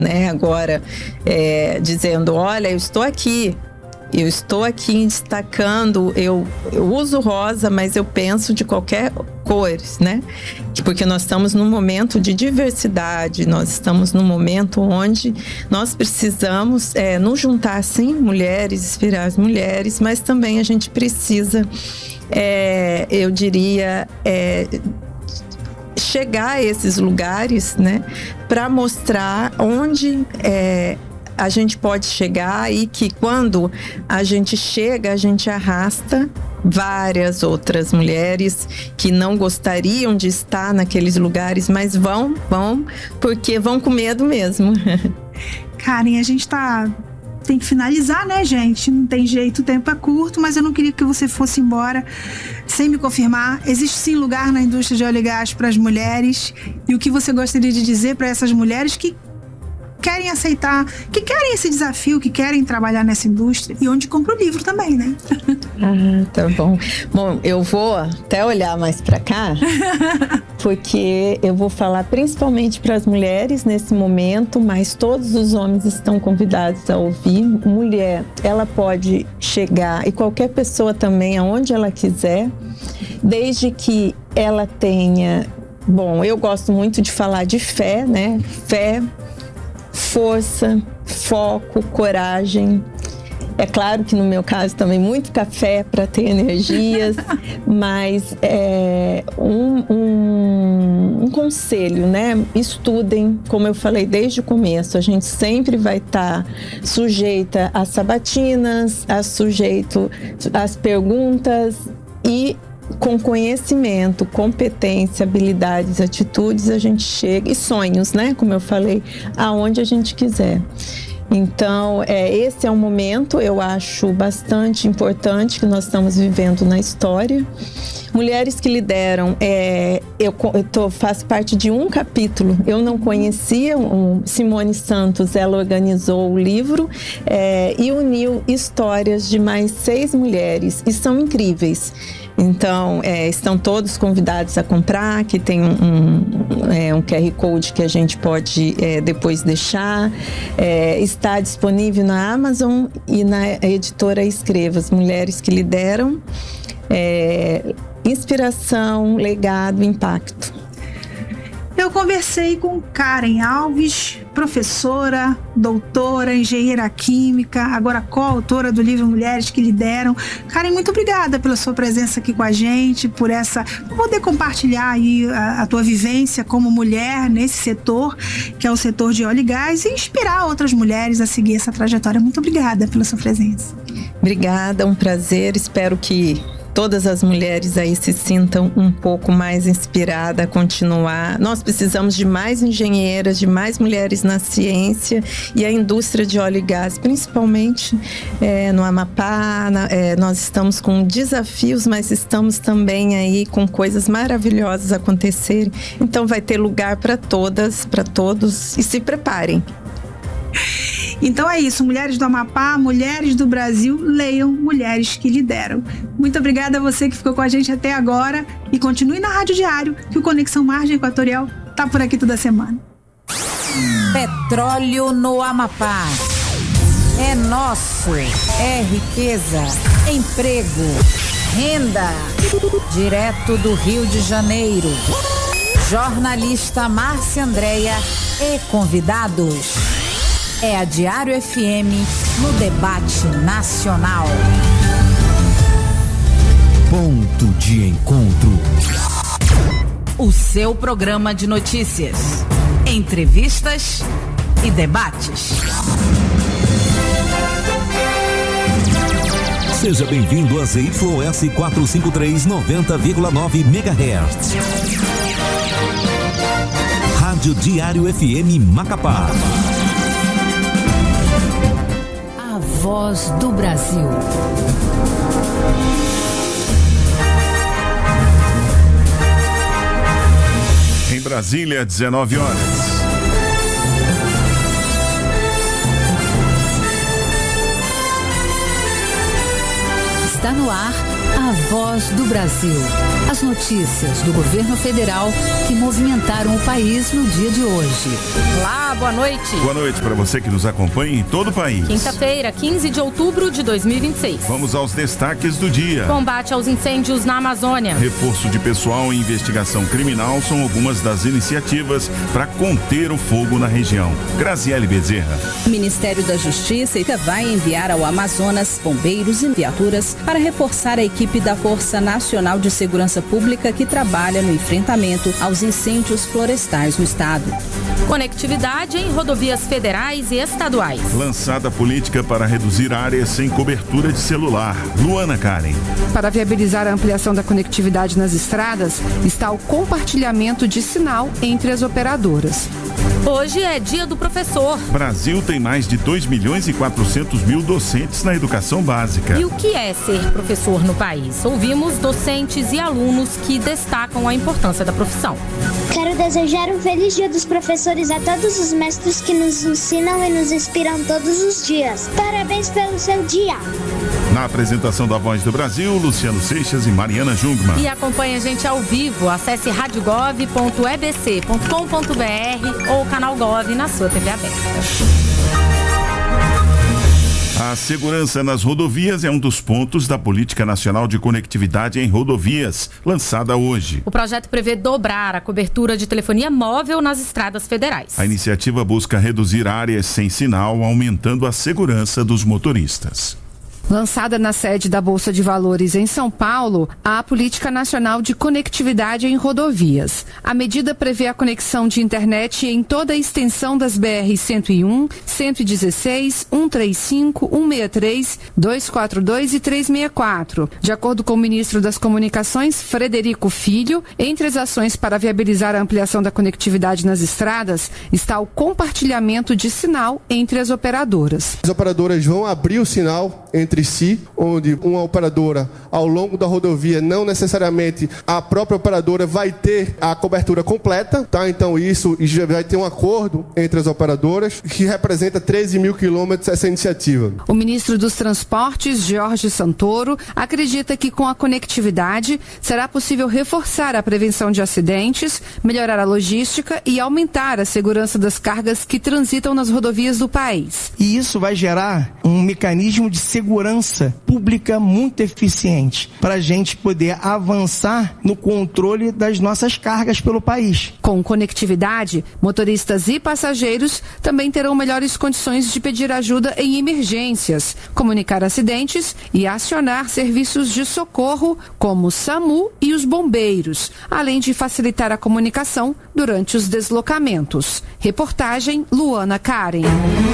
né? Agora, dizendo, olha, eu estou aqui destacando, eu uso rosa, mas eu penso de qualquer cores, né? Porque nós estamos num momento de diversidade, nós estamos num momento onde nós precisamos nos juntar, sim, mulheres, inspirar as mulheres, mas também a gente precisa, eu diria, chegar a esses lugares, né? Para mostrar onde a gente pode chegar e que quando a gente chega, a gente arrasta várias outras mulheres que não gostariam de estar naqueles lugares, mas vão porque vão com medo mesmo. Karen, a gente tem que finalizar, né, gente? Não tem jeito, o tempo é curto, mas eu não queria que você fosse embora sem me confirmar. Existe sim lugar na indústria de óleo e gás para as mulheres? E o que você gostaria de dizer para essas mulheres que querem aceitar, que querem esse desafio, que querem trabalhar nessa indústria, e onde compra o livro também, né? Tá bom. Bom, eu vou até olhar mais para cá, porque eu vou falar principalmente para as mulheres nesse momento, mas todos os homens estão convidados a ouvir. Mulher, ela pode chegar, e qualquer pessoa também, aonde ela quiser, desde que ela tenha... Bom, eu gosto muito de falar de fé, né? Fé, força, foco, coragem. É claro que no meu caso também muito café para ter energias, mas um conselho, né? Estudem, como eu falei desde o começo, a gente sempre vai estar sujeita às sabatinas, sujeito às perguntas, e com conhecimento, competência, habilidades, atitudes, a gente chega, e sonhos, né? Como eu falei, aonde a gente quiser. Então, esse é um momento, eu acho, bastante importante que nós estamos vivendo na história. Mulheres que lideram, faço parte de um capítulo. Eu não conhecia Simone Santos, ela organizou o livro e uniu histórias de mais 6 mulheres, e são incríveis. Então, estão todos convidados a comprar, que tem um QR Code que a gente pode depois deixar. Está disponível na Amazon e na editora Escrevas, Mulheres que Lideram. Inspiração, legado, impacto. Eu conversei com Karen Alves, professora, doutora, engenheira química, agora coautora do livro Mulheres que Lideram. Karen, muito obrigada pela sua presença aqui com a gente, por poder compartilhar aí a tua vivência como mulher nesse setor, que é o setor de óleo e gás, e inspirar outras mulheres a seguir essa trajetória. Muito obrigada pela sua presença. Obrigada, um prazer. Espero que todas as mulheres aí se sintam um pouco mais inspiradas a continuar. Nós precisamos de mais engenheiras, de mais mulheres na ciência, e a indústria de óleo e gás, principalmente no Amapá. Nós estamos com desafios, mas estamos também aí com coisas maravilhosas acontecerem. Então vai ter lugar para todas, para todos, e se preparem. Então é isso, mulheres do Amapá, mulheres do Brasil, leiam Mulheres que Lideram. Muito obrigada a você que ficou com a gente até agora, e continue na Rádio Diário, que o Conexão Margem Equatorial tá por aqui toda semana. Petróleo no Amapá. É nosso, é riqueza, emprego, renda. Direto do Rio de Janeiro. Jornalista Márcia Andréia e convidados. É a Diário FM no debate nacional. Ponto de encontro. O seu programa de notícias, entrevistas e debates. Seja bem-vindo a ZYS 453 90,9 MHz. Rádio Diário FM Macapá. Voz do Brasil. Em Brasília, 19 horas. Está no ar a Voz do Brasil. As notícias do governo federal que movimentaram o país no dia de hoje. Olá, boa noite. Boa noite para você que nos acompanha em todo o país. Quinta-feira, 15 de outubro de 2026. Vamos aos destaques do dia. Combate aos incêndios na Amazônia. Reforço de pessoal e investigação criminal são algumas das iniciativas para conter o fogo na região. Graziele Bezerra. O Ministério da Justiça vai enviar ao Amazonas bombeiros e viaturas para reforçar a equipe da Força Nacional de Segurança Pública que trabalha no enfrentamento aos incêndios florestais no estado. Conectividade em rodovias federais e estaduais. Lançada a política para reduzir áreas sem cobertura de celular. Luana Karen. Para viabilizar a ampliação da conectividade nas estradas, está o compartilhamento de sinal entre as operadoras. Hoje é dia do professor. Brasil tem mais de 2.400.000 docentes na educação básica. E o que é ser professor no país? Ouvimos docentes e alunos que destacam a importância da profissão. Quero desejar um feliz dia dos professores a todos os mestres que nos ensinam e nos inspiram todos os dias. Parabéns pelo seu dia. Na apresentação da Voz do Brasil, Luciano Seixas e Mariana Jungmann. E acompanhe a gente ao vivo. Acesse radiogov.ebc.com.br ou canal Gov na sua TV aberta. A segurança nas rodovias é um dos pontos da Política Nacional de Conectividade em Rodovias, lançada hoje. O projeto prevê dobrar a cobertura de telefonia móvel nas estradas federais. A iniciativa busca reduzir áreas sem sinal, aumentando a segurança dos motoristas. Lançada na sede da Bolsa de Valores em São Paulo, a Política Nacional de Conectividade em Rodovias. A medida prevê a conexão de internet em toda a extensão das BR-101, 116, 135, 163, 242 e 364. De acordo com o ministro das Comunicações, Frederico Filho, entre as ações para viabilizar a ampliação da conectividade nas estradas está o compartilhamento de sinal entre as operadoras. As operadoras vão abrir o sinal entre si, onde uma operadora ao longo da rodovia, não necessariamente a própria operadora vai ter a cobertura completa, tá? Então isso já vai ter um acordo entre as operadoras que representa 13 mil quilômetros essa iniciativa. O ministro dos Transportes, Jorge Santoro, acredita que com a conectividade será possível reforçar a prevenção de acidentes, melhorar a logística e aumentar a segurança das cargas que transitam nas rodovias do país. E isso vai gerar um mecanismo de segurança pública muito eficiente para a gente poder avançar no controle das nossas cargas pelo país. Com conectividade, motoristas e passageiros também terão melhores condições de pedir ajuda em emergências, comunicar acidentes e acionar serviços de socorro como o SAMU e os bombeiros, além de facilitar a comunicação durante os deslocamentos. Reportagem Luana Karen.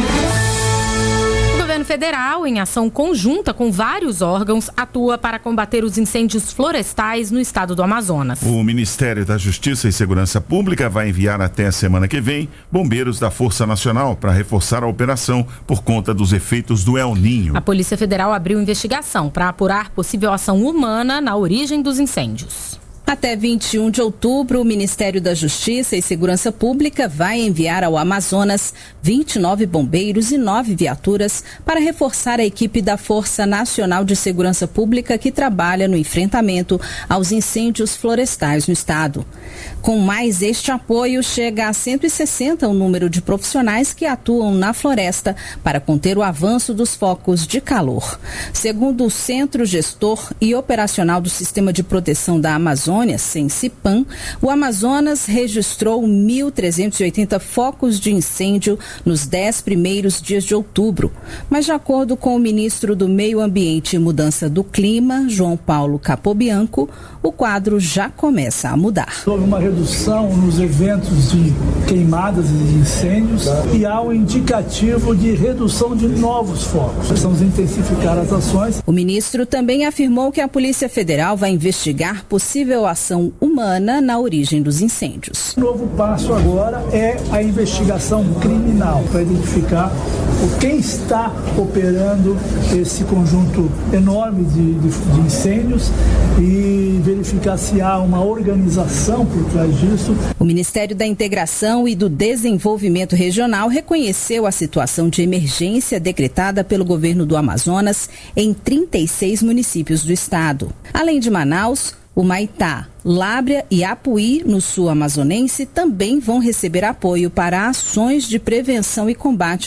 O governo federal, em ação conjunta com vários órgãos, atua para combater os incêndios florestais no estado do Amazonas. O Ministério da Justiça e Segurança Pública vai enviar até a semana que vem bombeiros da Força Nacional para reforçar a operação por conta dos efeitos do El Ninho. A Polícia Federal abriu investigação para apurar possível ação humana na origem dos incêndios. Até 21 de outubro, o Ministério da Justiça e Segurança Pública vai enviar ao Amazonas 29 bombeiros e 9 viaturas para reforçar a equipe da Força Nacional de Segurança Pública que trabalha no enfrentamento aos incêndios florestais no estado. Com mais este apoio, chega a 160 o número de profissionais que atuam na floresta para conter o avanço dos focos de calor. Segundo o Centro Gestor e Operacional do Sistema de Proteção da Amazônia, Sensipan, o Amazonas registrou 1.380 focos de incêndio nos 10 primeiros dias de outubro. Mas, de acordo com o ministro do Meio Ambiente e Mudança do Clima, João Paulo Capobianco, o quadro já começa a mudar. Houve uma redução nos eventos de queimadas e de incêndios e há um indicativo de redução de novos focos. Precisamos intensificar as ações. O ministro também afirmou que a Polícia Federal vai investigar possível ação humana na origem dos incêndios. O novo passo agora é a investigação criminal para identificar quem está operando esse conjunto enorme de incêndios e verificar se há uma organização por trás disso. O Ministério da Integração e do Desenvolvimento Regional reconheceu a situação de emergência decretada pelo governo do Amazonas em 36 municípios do estado. Além de Manaus, O Maitá, Lábrea e Apuí, no sul amazonense, também vão receber apoio para ações de prevenção e combate